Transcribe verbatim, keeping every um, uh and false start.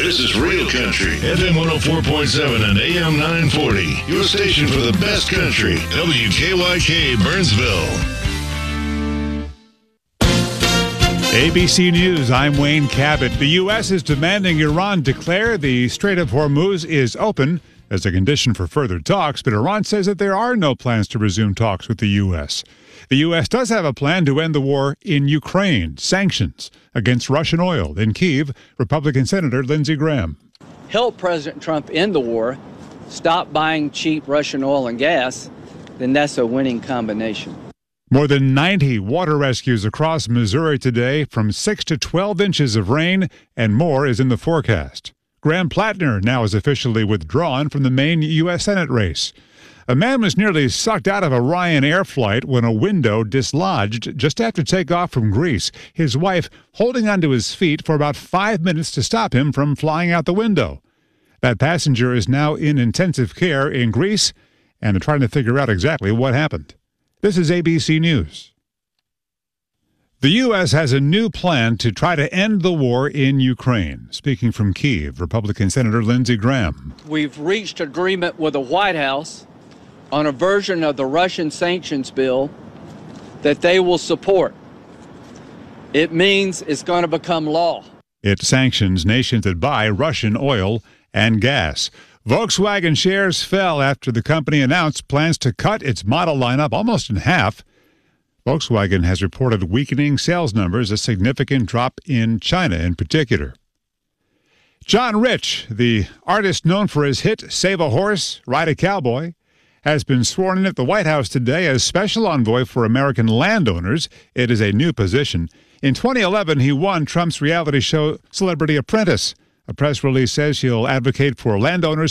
This is Real Country, F M one oh four point seven and A M nine forty. Your station for the best country, W K Y K Burnsville. A B C News, I'm Wayne Cabot. The U S is demanding Iran declare the Strait of Hormuz is open as a condition for further talks, but Iran says that there are no plans to resume talks with the U S. The U S does have a plan to end the war in Ukraine, sanctions against Russian oil. In Kyiv, Republican Senator Lindsey Graham. Help President Trump end the war, stop buying cheap Russian oil and gas, then that's a winning combination. More than ninety water rescues across Missouri today from six to twelve inches of rain, and more is in the forecast. Graham Plattner now is officially withdrawn from the Maine U S Senate race. A man was nearly sucked out of a Ryanair flight when a window dislodged just after takeoff from Greece, his wife holding onto his feet for about five minutes to stop him from flying out the window. That passenger is now in intensive care in Greece, and they're trying to figure out exactly what happened. This is A B C News. The U S has a new plan to try to end the war in Ukraine. Speaking from Kyiv, Republican Senator Lindsey Graham. We've reached agreement with the White House on a version of the Russian sanctions bill that they will support. It means it's going to become law. It sanctions nations that buy Russian oil and gas. Volkswagen shares fell after the company announced plans to cut its model lineup almost in half. Volkswagen has reported weakening sales numbers, a significant drop in China in particular. John Rich, the artist known for his hit Save a Horse, Ride a Cowboy, has been sworn in at the White House today as special envoy for American landowners. It is a new position. In twenty eleven, he won Trump's reality show Celebrity Apprentice. A press release says he'll advocate for landowners